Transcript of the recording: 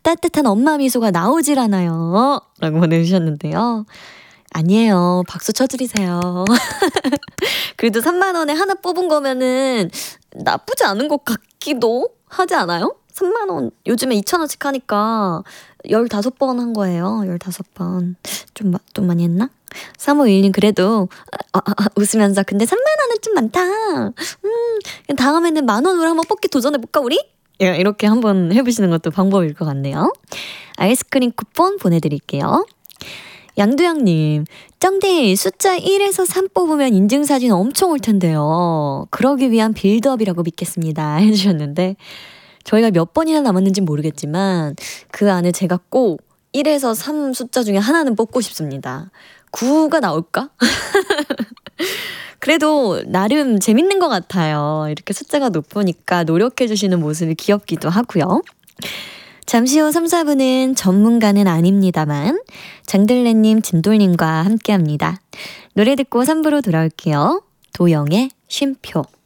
따뜻한 엄마 미소가 나오질 않아요. 라고 보내주셨는데요. 아니에요. 박수 쳐드리세요. 그래도 3만 원에 하나 뽑은 거면은 나쁘지 않은 것 같기도 하지 않아요? 3만 원 요즘에 2,000원씩 하니까 15번 한 거예요. 15번. 좀 많이 했나? 3521님 그래도 웃으면서 근데 3만 원은 좀 많다. 다음에는 10,000원으로 한번 뽑기 도전해볼까 우리? 이렇게 한번 해보시는 것도 방법일 것 같네요. 아이스크림 쿠폰 보내드릴게요. 양두영님, 쩡디 숫자 1에서 3 뽑으면 인증사진 엄청 올 텐데요. 그러기 위한 빌드업이라고 믿겠습니다. 해주셨는데 저희가 몇 번이나 남았는지 모르겠지만 그 안에 제가 꼭 1에서 3 숫자 중에 하나는 뽑고 싶습니다. 9가 나올까? 그래도 나름 재밌는 것 같아요. 이렇게 숫자가 높으니까 노력해주시는 모습이 귀엽기도 하고요. 잠시 후 3, 4분은 전문가는 아닙니다만 장들레님, 진돌님과 함께합니다. 노래 듣고 3부로 돌아올게요. 도영의 쉼표.